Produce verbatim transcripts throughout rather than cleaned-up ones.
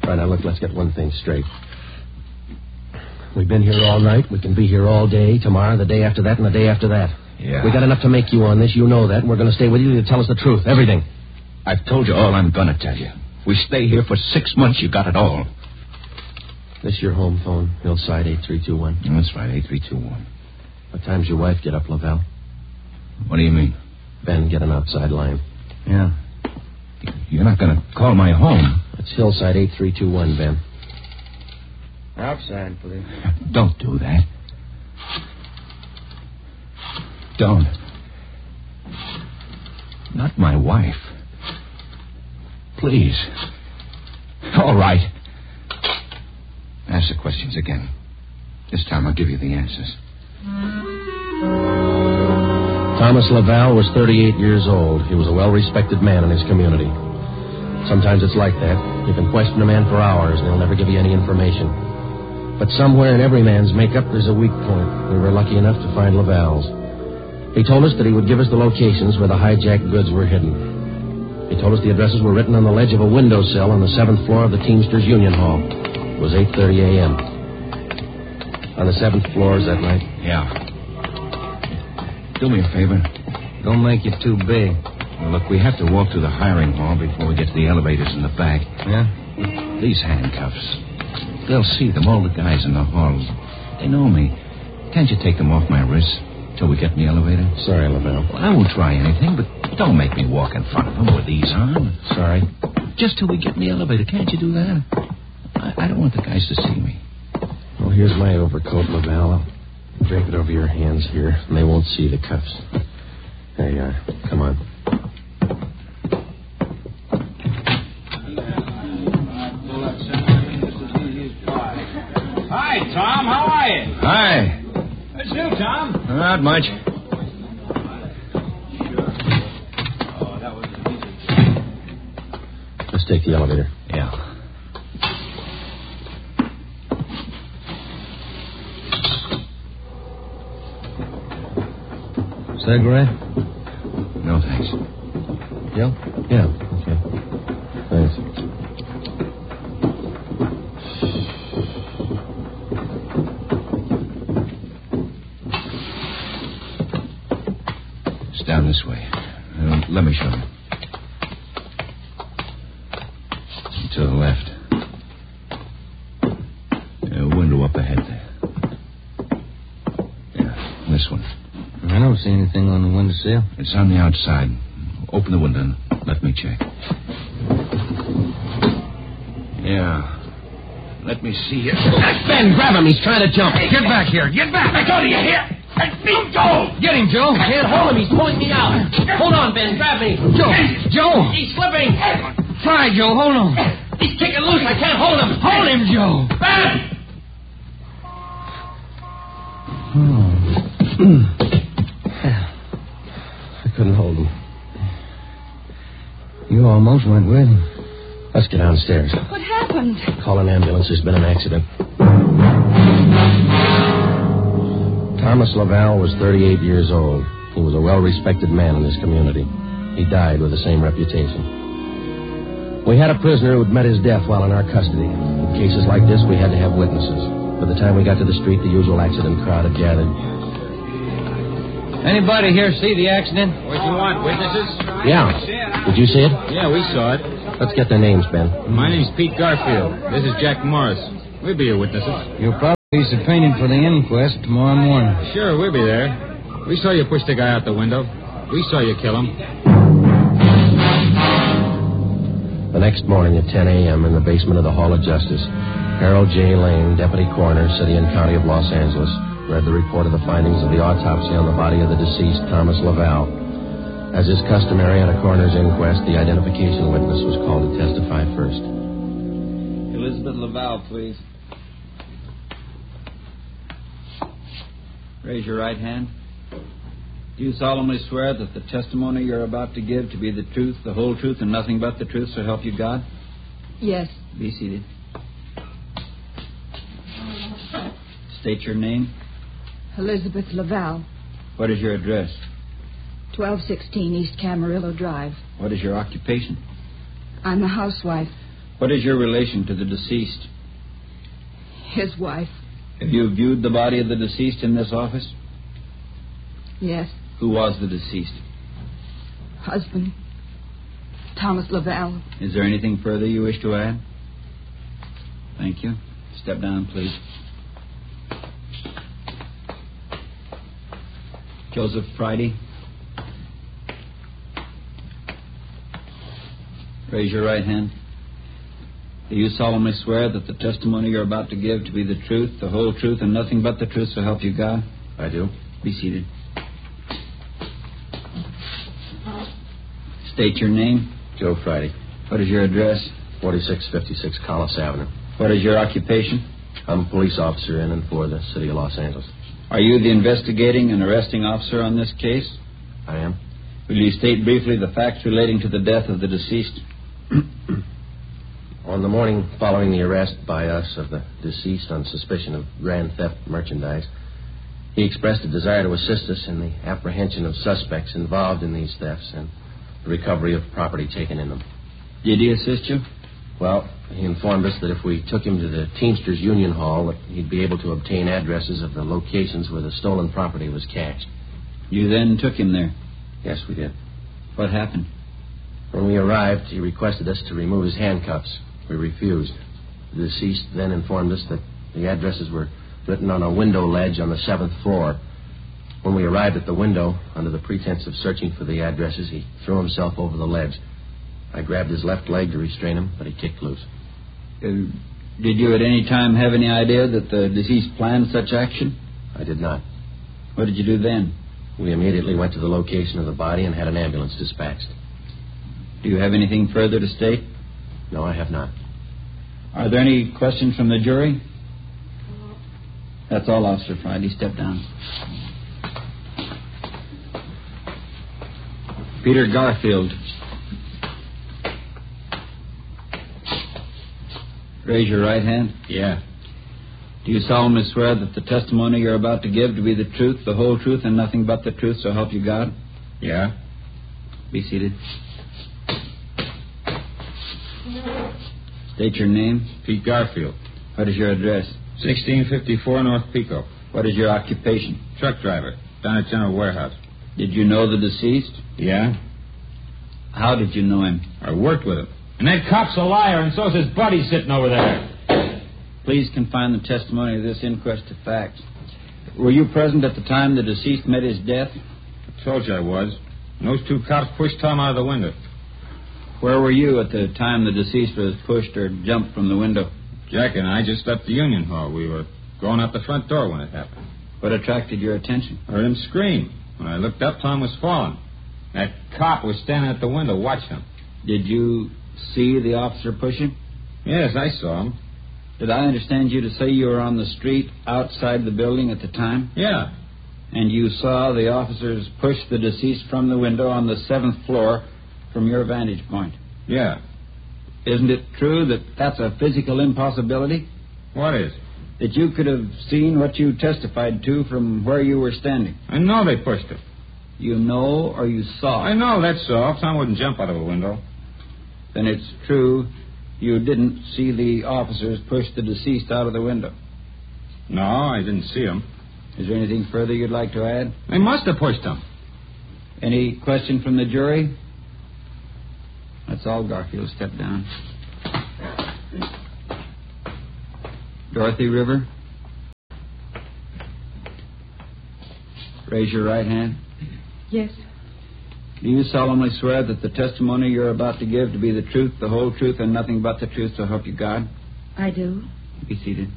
All right, now, look, let's get one thing straight. We've been here all night. We can be here all day, tomorrow, the day after that, and the day after that. Yeah. We got enough to make you on this. You know that. And we're going to stay with you to tell us the truth. Everything. I've told you all I'm going to tell you. We stay here for six months. You got it all. This your home phone, Hillside eight three two one. That's right, eight three two one. What time's your wife get up, Lavelle? What do you mean? Ben, get an outside line. Yeah. You're not going to call my home. It's Hillside eight three two one, Ben. Outside, please. Don't do that. Don't. Not my wife. Please. All right. Ask the questions again. This time I'll give you the answers. Thomas Lavelle was thirty-eight years old. He was a well-respected man in his community. Sometimes it's like that. You can question a man for hours, and he'll never give you any information. But somewhere in every man's makeup, there's a weak point. We were lucky enough to find Lavalle's. He told us that he would give us the locations where the hijacked goods were hidden. He told us the addresses were written on the ledge of a windowsill on the seventh floor of the Teamsters Union Hall. It was eight thirty a.m. On the seventh floor, is that right? Yeah. Do me a favor. Don't make it too big. Well, look, we have to walk through the hiring hall before we get to the elevators in the back. Yeah? These handcuffs. They'll see them, all the guys in the hall. They know me. Can't you take them off my wrists till we get in the elevator? Sorry, Lavelle. Well, I won't try anything, but don't make me walk in front of them with these on. Sorry. Just till we get in the elevator. Can't you do that? I, I don't want the guys to see me. Well, here's my overcoat, Lavelle. I'll drape it over your hands here, and they won't see the cuffs. There you are. Come on. Hi, Tom. How are you? Hi. What's new, Tom? Not much. Let's take the elevator. Yeah. Cigarette? No, thanks. Yeah? Yeah, okay. Thanks. It's down this way. Uh, let me show you. To the left. A window up ahead there. Yeah, this one. I don't see anything on the windowsill. It's on the outside. Open the window and let me check. Yeah. Let me see it. Ben, grab him. He's trying to jump. Hey, get back here. Get back. I go to you here. Let me go. Get him, Joe. I can't hold him. He's pulling me out. Hold on, Ben. Grab me. Joe. Joe. He's slipping. Try, Joe. Hold on. He's kicking loose. I can't hold him. Hold him, Joe. Ben! Oh. I couldn't hold him. You almost went with him. Let's get downstairs. What happened? Call an ambulance. There's been an accident. Thomas Lavelle was thirty-eight years old. He was a well-respected man in his community. He died with the same reputation. We had a prisoner who'd met his death while in our custody. In cases like this, we had to have witnesses. By the time we got to the street, the usual accident crowd had gathered. Anybody here see the accident? What you want, witnesses? Yeah. Did you see it? Yeah, we saw it. Let's get their names, Ben. My name's Pete Garfield. This is Jack Morris. We'll be your witnesses. You'll probably be subpoenaed for the inquest tomorrow morning. Sure, we'll be there. We saw you push the guy out the window. We saw you kill him. The next morning at ten a.m. in the basement of the Hall of Justice, Harold J. Lane, Deputy Coroner, City and County of Los Angeles, read the report of the findings of the autopsy on the body of the deceased Thomas Lavelle. As is customary at a coroner's inquest, the identification witness was called to testify first. Elizabeth Lavelle, please. Raise your right hand. Do you solemnly swear that the testimony you're about to give to be the truth, the whole truth, and nothing but the truth, so help you God? Yes. Be seated. State your name. Elizabeth Lavelle, What is your address? twelve sixteen East Camarillo Drive. What is your occupation? I'm a housewife. What is your relation to the deceased? His wife. Have you viewed the body of the deceased in this office? Yes. Who was the deceased? Husband. Thomas Laval. Is there anything further you wish to add? Thank you. Step down, please. Joseph Friday. Raise your right hand. Do you solemnly swear that the testimony you're about to give to be the truth, the whole truth, and nothing but the truth, so help you God? I do. Be seated. State your name. Joe Friday. What is your address? forty-six fifty-six Collis Avenue. What is your occupation? I'm a police officer in and for the city of Los Angeles. Are you the investigating and arresting officer on this case? I am. Will you state briefly the facts relating to the death of the deceased? On the morning following the arrest by us of the deceased on suspicion of grand theft merchandise, he expressed a desire to assist us in the apprehension of suspects involved in these thefts and the recovery of property taken in them. Did he assist you? Well, he informed us that if we took him to the Teamsters Union Hall, that he'd be able to obtain addresses of the locations where the stolen property was cached. You then took him there? Yes, we did. What happened? When we arrived, he requested us to remove his handcuffs. We refused. The deceased then informed us that the addresses were written on a window ledge on the seventh floor. When we arrived at the window, under the pretense of searching for the addresses, he threw himself over the ledge. I grabbed his left leg to restrain him, but he kicked loose. Uh, did you at any time have any idea that the deceased planned such action? I did not. What did you do then? We immediately went to the location of the body and had an ambulance dispatched. Do you have anything further to state? No, I have not. Are there any questions from the jury? That's all, Officer Friday. Step down. Peter Garfield. Raise your right hand. Yeah. Do you solemnly swear that the testimony you're about to give to be the truth, the whole truth, and nothing but the truth, so help you God? Yeah. Be seated. State your name. Pete Garfield. What is your address? sixteen fifty-four North Pico. What is your occupation? Truck driver. Down at General Warehouse. Did you know the deceased? Yeah. How did you know him? I worked with him. And that cop's a liar, and so's his buddy sitting over there. Please confine the testimony of this inquest to facts. Were you present at the time the deceased met his death? I told you I was. And those two cops pushed Tom out of the window. Where were you at the time the deceased was pushed or jumped from the window? Jack and I just left the Union Hall. We were going out the front door when it happened. What attracted your attention? I heard him scream. When I looked up, Tom was falling. That cop was standing at the window watching him. Did you see the officer push him? Yes, I saw him. Did I understand you to say you were on the street outside the building at the time? Yeah. And you saw the officers push the deceased from the window on the seventh floor from your vantage point? Yeah. Isn't it true that that's a physical impossibility? What is? That you could have seen what you testified to from where you were standing? I know they pushed him. You know or you saw? I know, that's all. Tom wouldn't jump out of a window. Then it's true you didn't see the officers push the deceased out of the window? No, I didn't see him. Is there anything further you'd like to add? They must have pushed him. Any question from the jury? That's all, Garfield. Step down. Dorothy River. Raise your right hand. Yes. Do you solemnly swear that the testimony you're about to give to be the truth, the whole truth, and nothing but the truth, so help you God? I do. Be seated.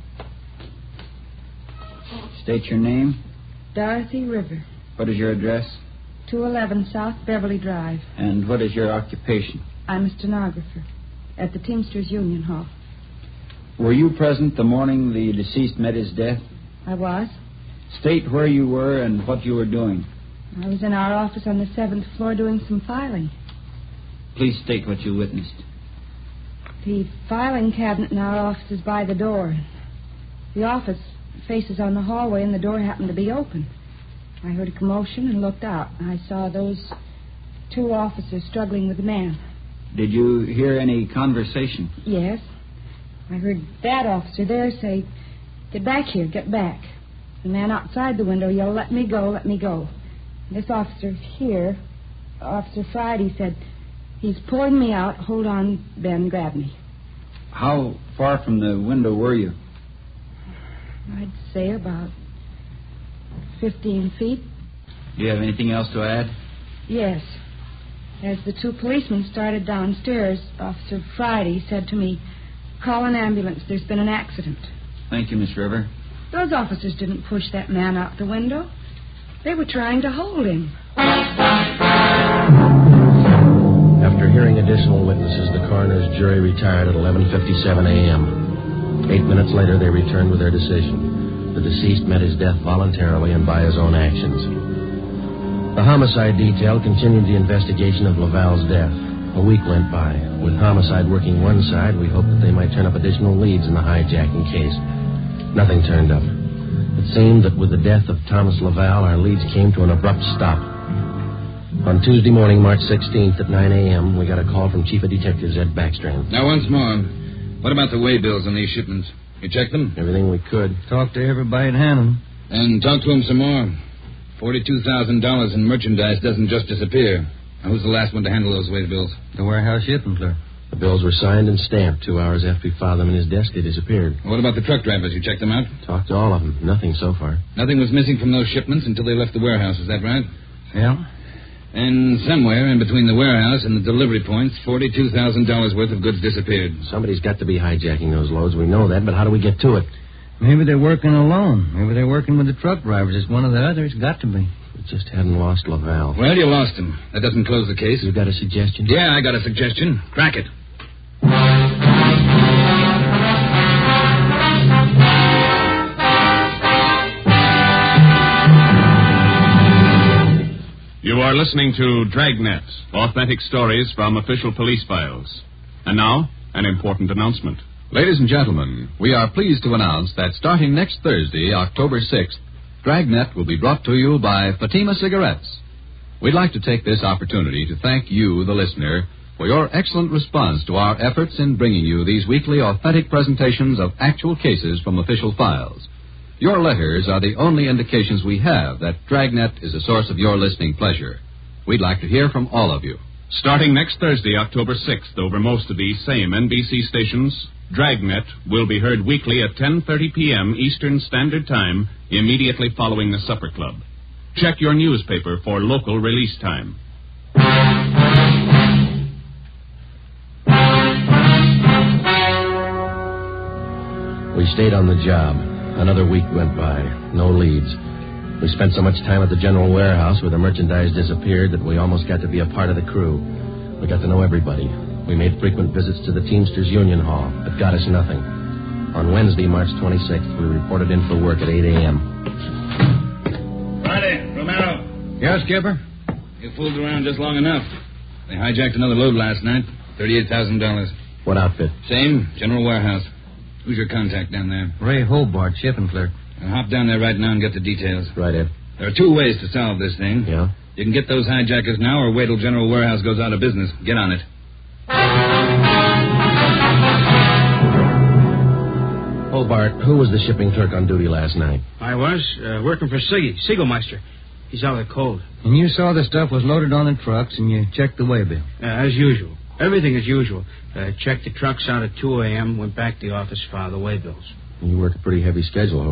State your name. Dorothy River. What is your address? two eleven South Beverly Drive. And what is your occupation? I'm a stenographer at the Teamsters Union Hall. Were you present the morning the deceased met his death? I was. State where you were and what you were doing. I was in our office on the seventh floor doing some filing. Please state what you witnessed. The filing cabinet in our office is by the door. The office faces on the hallway, and the door happened to be open. I heard a commotion and looked out. I saw those two officers struggling with the man. Did you hear any conversation? Yes. I heard that officer there say, "Get back here, get back." The man outside the window yelled, "Let me go, let me go." And this officer here, Officer Friday, said, "He's pulling me out. Hold on, Ben, grab me." How far from the window were you? I'd say about fifteen feet. Do you have anything else to add? Yes. As the two policemen started downstairs, Officer Friday said to me, "Call an ambulance. There's been an accident." Thank you, Miss River. Those officers didn't push that man out the window. They were trying to hold him. After hearing additional witnesses, the coroner's jury retired at eleven fifty-seven a.m. Eight minutes later, they returned with their decision. The deceased met his death voluntarily and by his own actions. The homicide detail continued the investigation of Laval's death. A week went by. With homicide working one side, we hoped that they might turn up additional leads in the hijacking case. Nothing turned up. It seemed that with the death of Thomas Laval, our leads came to an abrupt stop. On Tuesday morning, March sixteenth at nine a.m., we got a call from Chief of Detectives Ed Backstrand. Now, once more, what about the way bills on these shipments? You checked them? Everything we could. Talked to everybody at Hannum. And talk to them some more. forty-two thousand dollars in merchandise doesn't just disappear. Now, who's the last one to handle those way bills? The warehouse shipping clerk. The bills were signed and stamped. Two hours after he filed them in his desk, they disappeared. What about the truck drivers? You checked them out? Talked to all of them. Nothing so far. Nothing was missing from those shipments until they left the warehouse. Is that right? Yeah. And somewhere in between the warehouse and the delivery points, forty-two thousand dollars worth of goods disappeared. Somebody's got to be hijacking those loads. We know that, but how do we get to it? Maybe they're working alone. Maybe they're working with the truck drivers. It's one of the others. Got to be. We just hadn't lost Laval. Well, you lost him. That doesn't close the case. You got a suggestion? Yeah, I got a suggestion. Crack it. You are listening to Dragnet, authentic stories from official police files. And now, an important announcement. Ladies and gentlemen, we are pleased to announce that starting next Thursday, October sixth, Dragnet will be brought to you by Fatima Cigarettes. We'd like to take this opportunity to thank you, the listener, for your excellent response to our efforts in bringing you these weekly authentic presentations of actual cases from official files. Your letters are the only indications we have that Dragnet is a source of your listening pleasure. We'd like to hear from all of you. Starting next Thursday, October sixth, over most of these same N B C stations, Dragnet will be heard weekly at ten thirty p.m. Eastern Standard Time, immediately following the Supper Club. Check your newspaper for local release time. We stayed on the job. Another week went by. No leads. We spent so much time at the general warehouse where the merchandise disappeared that we almost got to be a part of the crew. We got to know everybody. We made frequent visits to the Teamsters Union Hall, but got us nothing. On Wednesday, March twenty-sixth, we reported in for work at eight a.m. Friday, Romero. Yes, Skipper? You fooled around just long enough. They hijacked another load last night. thirty-eight thousand dollars. What outfit? Same, general warehouse. Who's your contact down there? Ray Hobart, shipping clerk. I'll hop down there right now and get the details. Right, Ed. There are two ways to solve this thing. Yeah? You can get those hijackers now or wait till General Warehouse goes out of business. Get on it. Hobart, who was the shipping clerk on duty last night? I was, uh, working for Siggy, Siegelmeister. He's out of the cold. And you saw the stuff was loaded on the trucks and you checked the waybill. Uh, as usual. Everything as usual. Uh, checked the trucks out at two a.m., went back to the office, filed the waybills. You work a pretty heavy schedule,